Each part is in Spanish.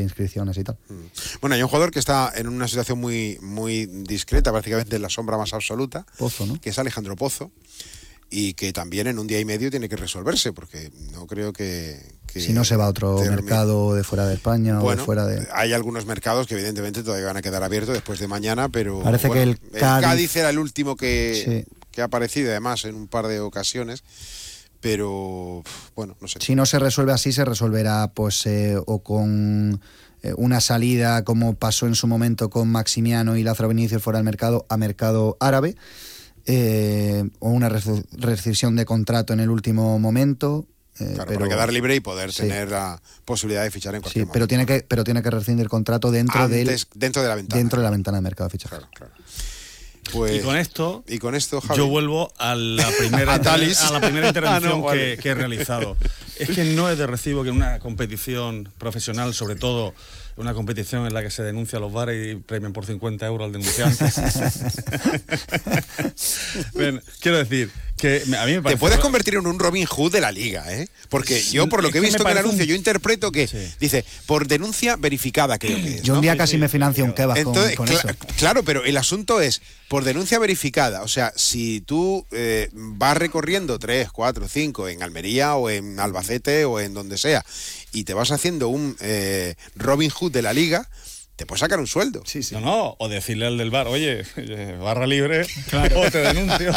inscripciones y tal. Bueno, hay un jugador que está en una situación muy, muy discreta, prácticamente en la sombra más absoluta, Pozo, ¿no? Que es Alejandro Pozo, y que también en un día y medio tiene que resolverse, porque no creo que si no se va a otro mercado de fuera de España, bueno, o de fuera de... Hay algunos mercados que evidentemente todavía van a quedar abiertos después de mañana, pero parece que el Cádiz era el último que ha aparecido, además, en un par de ocasiones. Pero, bueno, no sé. Si no se resuelve así, se resolverá pues o con una salida, como pasó en su momento con Maximiano y Lázaro Vinicius fuera del mercado, a mercado árabe, o una rescisión de contrato en el último momento. Claro, para quedar libre y poder tener la posibilidad de fichar en cualquier momento. Pero tiene que rescindir el contrato dentro de la ventana de mercado de fichaje. Claro. Pues, y con esto, Javi, yo vuelvo a la primera, intervención que he realizado. Es que no es de recibo que en una competición profesional, sobre todo una competición en la que se denuncia a los bares y premian por 50 euros al denunciante. Bueno, quiero decir que a mí me parece... Te puedes convertir en un Robin Hood de la liga, ¿eh? Porque yo, por lo que he visto en el anuncio, yo interpreto que dice, por denuncia verificada, creo que es, yo un día casi me financio un kebab con eso. Claro, pero el asunto es, por denuncia verificada, o sea, si tú vas recorriendo 3, 4, 5 en Almería o en Albacete o en donde sea, y te vas haciendo un Robin Hood de la liga, te puedes sacar un sueldo. Sí. No, o decirle al del bar, oye, barra libre, o te denuncio.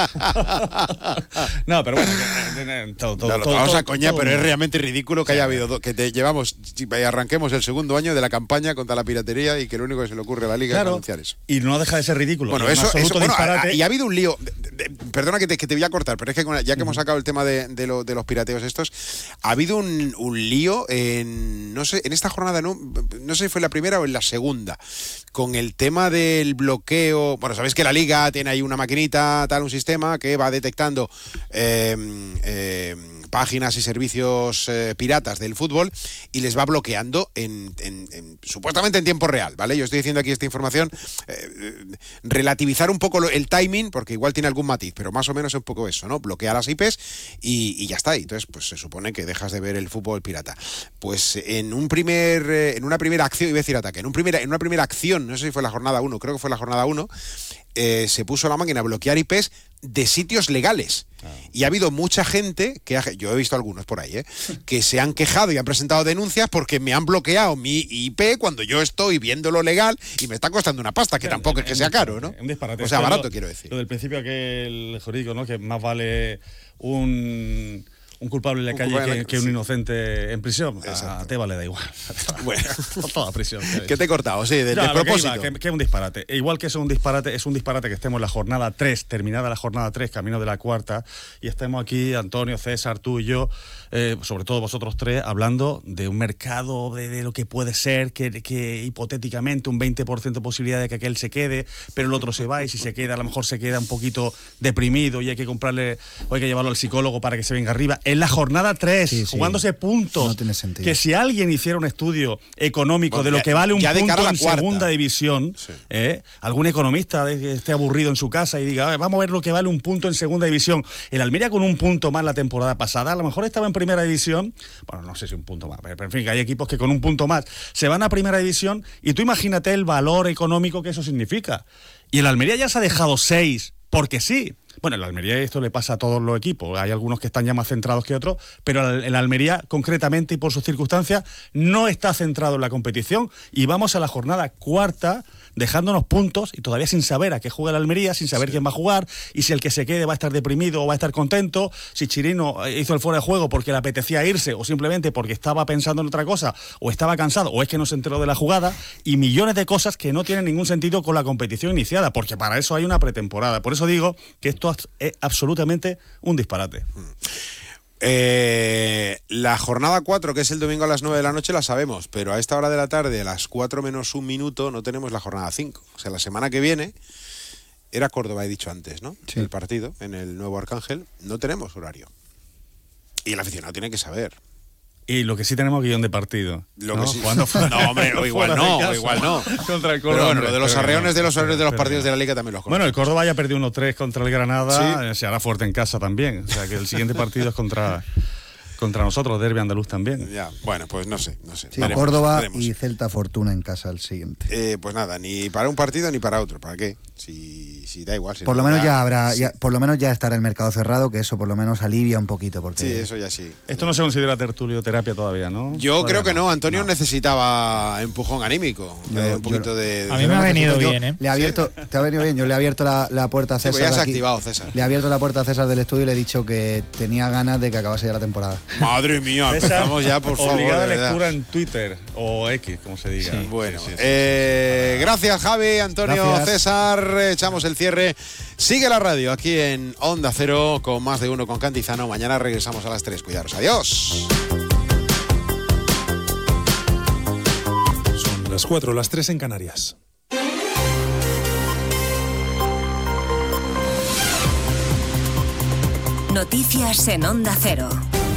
No, pero bueno, vamos a coña, pero es realmente ridículo que haya habido arranquemos el segundo año de la campaña contra la piratería y que lo único que se le ocurre a la liga es anunciar eso. Y no deja de ser ridículo. Bueno, eso y ha habido un lío. Perdona que te voy a cortar, pero es que ya que hemos sacado el tema de los pirateos estos, ha habido un lío en esta jornada, no sé si fue la primera o en la segunda, con el tema del bloqueo. Bueno, sabéis que la liga tiene ahí una maquinita, un sistema que va detectando páginas y servicios piratas del fútbol y les va bloqueando supuestamente en tiempo real, ¿vale? Yo estoy diciendo aquí esta información, relativizar un poco el timing, porque igual tiene algún matiz, pero más o menos es un poco eso, ¿no? Bloquea las IPs y ya está. Y entonces, pues se supone que dejas de ver el fútbol pirata. Pues en una primera acción, iba a decir ataque, en una primera acción, no sé si fue la jornada 1, creo que fue la jornada 1, se puso la máquina a bloquear IPs de sitios legales. Y ha habido mucha gente, yo he visto algunos por ahí, que se han quejado y han presentado denuncias porque me han bloqueado mi IP cuando yo estoy viendo lo legal y me está costando una pasta, que tampoco es que sea caro, ¿no? Un disparate. O sea, barato, quiero decir. Lo del principio aquel jurídico, ¿no? Que más vale un culpable en la calle que un inocente en prisión. A Tebas le da igual. Bueno, toda prisión. ¿Qué te he cortado? Sí, de propósito. Que es un disparate. Igual que es un disparate que estemos en la jornada 3, terminada la jornada 3, camino de la cuarta, y estemos aquí, Antonio, César, tú y yo, sobre todo vosotros tres, hablando de un mercado, de lo que puede ser, que hipotéticamente un 20% de posibilidad de que aquel se quede, pero el otro se va, y si se queda, a lo mejor se queda un poquito deprimido y hay que comprarle, o hay que llevarlo al psicólogo para que se venga arriba. En la jornada 3, jugándose puntos. No tiene sentido. Que si alguien hiciera un estudio económico de lo que vale un punto en segunda división, algún economista que esté aburrido en su casa y diga, vamos a ver lo que vale un punto en segunda división. El Almería con un punto más la temporada pasada, a lo mejor estaba en primera división, bueno, no sé si un punto más, pero en fin, que hay equipos que con un punto más se van a primera división, y tú imagínate el valor económico que eso significa. Y el Almería ya se ha dejado 6, porque sí. Bueno, en la Almería esto le pasa a todos los equipos, hay algunos que están ya más centrados que otros, pero el Almería concretamente y por sus circunstancias no está centrado en la competición, y vamos a la jornada cuarta dejándonos puntos y todavía sin saber a qué juega el Almería, sin saber quién va a jugar, y si el que se quede va a estar deprimido o va a estar contento, si Chirino hizo el fuera de juego porque le apetecía irse o simplemente porque estaba pensando en otra cosa o estaba cansado o es que no se enteró de la jugada, y millones de cosas que no tienen ningún sentido con la competición iniciada, porque para eso hay una pretemporada. Por eso digo que esto es absolutamente un disparate. La jornada 4, que es el domingo a las 9 de la noche, la sabemos, pero a esta hora de la tarde, a las 4 menos un minuto, no tenemos la jornada 5. O sea, la semana que viene, era Córdoba, he dicho antes, ¿no? Sí. El partido en el Nuevo Arcángel, no tenemos horario. Y el aficionado tiene que saber. Y lo que sí tenemos guión de partido. Lo que sí. No, hombre, o igual no. Contra el Córdoba. Pero bueno, lo de los arreones de los horarios de los partidos de la Liga también los conozco. Bueno, el Córdoba ya perdió 1-3 contra el Granada, se hará fuerte en casa también. O sea que el siguiente partido es contra Contra nosotros, derbi andaluz también. Ya, bueno, pues no sé. Sí, Córdoba y Celta Fortuna en casa el siguiente. Pues nada, ni para un partido ni para otro. ¿Para qué? Si da igual. Por lo menos por lo menos ya estará el mercado cerrado, que eso por lo menos alivia un poquito. Porque... Sí, eso ya sí. Esto no se considera tertulioterapia todavía, ¿no? Yo creo que no. Antonio necesitaba empujón anímico. Un poquito de... A mí me ha venido bien, ¿eh? Le he abierto, te ha venido bien. Yo le he abierto la puerta a César. Pues ya se ha activado, César. Le he abierto la puerta a César del estudio y le he dicho que tenía ganas de que acabase ya la temporada. Madre mía, empezamos ya, por favor. Obligada lectura en Twitter o X, como se diga. Sí. Bueno, gracias, Javi, Antonio, gracias. César. Echamos el cierre. Sigue la radio aquí en Onda Cero con Más de Uno con Cantizano. Mañana regresamos a las 3. Cuidaros. Adiós. Son las 4, las 3 en Canarias. Noticias en Onda Cero.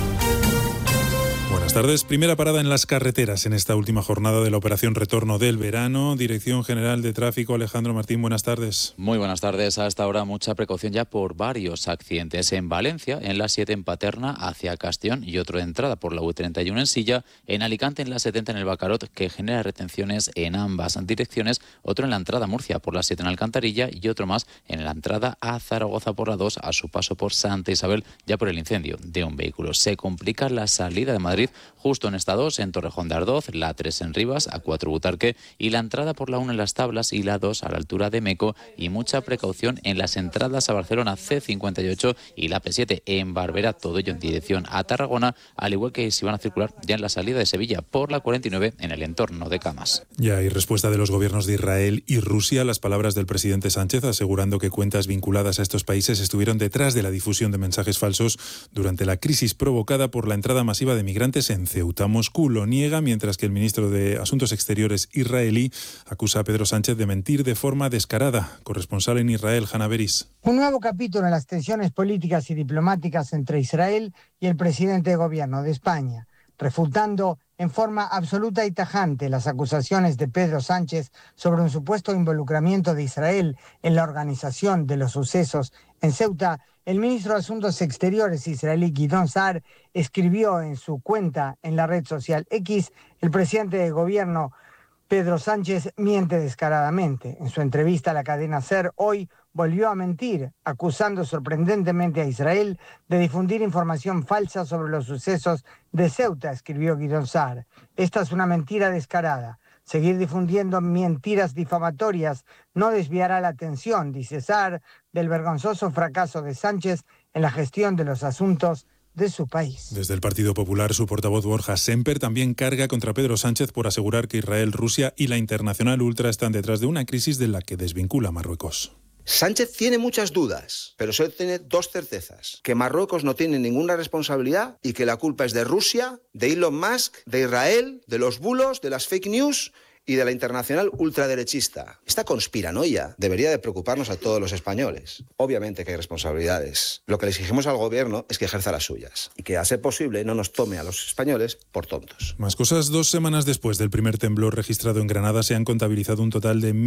Buenas tardes. Primera parada en las carreteras en esta última jornada de la operación Retorno del Verano. Dirección General de Tráfico, Alejandro Martín, buenas tardes. Muy buenas tardes. Hasta ahora mucha precaución ya por varios accidentes. En Valencia, en la 7 en Paterna hacia Castellón y otro de entrada por la U31 en Silla. En Alicante, en la 70 en el Bacarot, que genera retenciones en ambas direcciones. Otro en la entrada a Murcia por la 7 en Alcantarilla y otro más en la entrada a Zaragoza por la 2 a su paso por Santa Isabel, ya por el incendio de un vehículo. Se complica la salida de Madrid justo en esta 2 en Torrejón de Ardoz, la 3 en Rivas, A4 Butarque y la entrada por la 1 en Las Tablas y la 2 a la altura de Meco, y mucha precaución en las entradas a Barcelona, C58 y la P7 en Barbera, todo ello en dirección a Tarragona, al igual que si van a circular ya en la salida de Sevilla por la 49 en el entorno de Camas. Ya hay respuesta de los gobiernos de Israel y Rusia a las palabras del presidente Sánchez, asegurando que cuentas vinculadas a estos países estuvieron detrás de la difusión de mensajes falsos durante la crisis provocada por la entrada masiva de migrantes en Ceuta. Moscú lo niega, mientras que el ministro de Asuntos Exteriores israelí acusa a Pedro Sánchez de mentir de forma descarada. Corresponsal en Israel, Hanna Beris. Un nuevo capítulo en las tensiones políticas y diplomáticas entre Israel y el presidente de gobierno de España, refutando en forma absoluta y tajante las acusaciones de Pedro Sánchez sobre un supuesto involucramiento de Israel en la organización de los sucesos en Ceuta. El ministro de Asuntos Exteriores israelí Gideon Sa'ar escribió en su cuenta en la red social X: el presidente de gobierno Pedro Sánchez miente descaradamente. En su entrevista a la cadena SER hoy volvió a mentir, acusando sorprendentemente a Israel de difundir información falsa sobre los sucesos de Ceuta, escribió Gideon Sa'ar. Esta es una mentira descarada. Seguir difundiendo mentiras difamatorias no desviará la atención, dice Sa'ar, del vergonzoso fracaso de Sánchez en la gestión de los asuntos de su país. Desde el Partido Popular, su portavoz Borja Semper también carga contra Pedro Sánchez por asegurar que Israel, Rusia y la Internacional Ultra están detrás de una crisis de la que desvincula a Marruecos. Sánchez tiene muchas dudas, pero solo tiene dos certezas: que Marruecos no tiene ninguna responsabilidad y que la culpa es de Rusia, de Elon Musk, de Israel, de los bulos, de las fake news y de la internacional ultraderechista. Esta conspiranoia debería de preocuparnos a todos los españoles. Obviamente que hay responsabilidades. Lo que le exigimos al gobierno es que ejerza las suyas y que, a ser posible, no nos tome a los españoles por tontos. Más cosas. 2 semanas después del primer temblor registrado en Granada, se han contabilizado un total de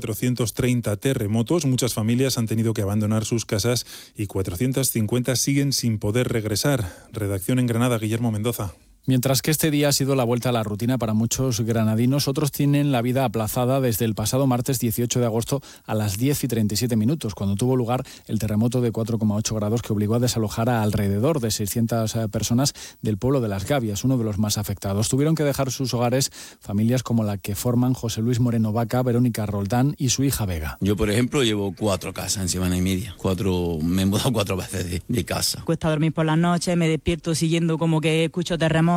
1.430 terremotos. Muchas familias han tenido que abandonar sus casas y 450 siguen sin poder regresar. Redacción en Granada, Guillermo Mendoza. Mientras que este día ha sido la vuelta a la rutina para muchos granadinos, otros tienen la vida aplazada desde el pasado martes 18 de agosto a las 10:37, cuando tuvo lugar el terremoto de 4,8 grados que obligó a desalojar a alrededor de 600 personas del pueblo de Las Gavias, uno de los más afectados. Tuvieron que dejar sus hogares familias como la que forman José Luis Moreno Vaca, Verónica Roldán y su hija Vega. Yo, por ejemplo, llevo 4 casas en semana y media. Me he mudado 4 veces de casa. Cuesta dormir por las noches, me despierto siguiendo como que escucho terremotos.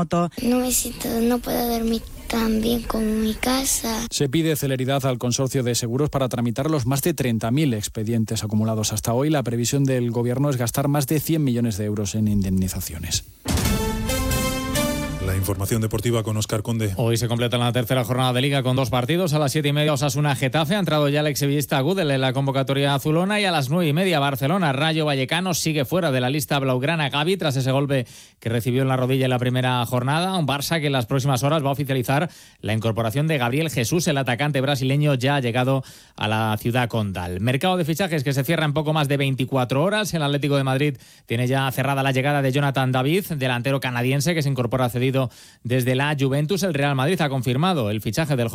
No puedo dormir tan bien como en mi casa. Se pide celeridad al consorcio de seguros para tramitar los más de 30.000 expedientes acumulados hasta hoy. La previsión del gobierno es gastar más de 100 millones de euros en indemnizaciones. La información deportiva con Óscar Conde. Hoy se completa la tercera jornada de Liga con 2 partidos. A las 7:30 Osasuna-Getafe. Ha entrado ya el exsevillista Gudel en la convocatoria azulona. Y a las 9:30 Barcelona-Rayo Vallecano. Sigue fuera de la lista blaugrana Gavi tras ese golpe que recibió en la rodilla en la primera jornada. Un Barça que en las próximas horas va a oficializar la incorporación de Gabriel Jesús. El atacante brasileño ya ha llegado a la ciudad condal. Mercado de fichajes que se cierra en poco más de 24 horas. El Atlético de Madrid tiene ya cerrada la llegada de Jonathan David, delantero canadiense que se incorpora cedido desde la Juventus. El Real Madrid ha confirmado el fichaje del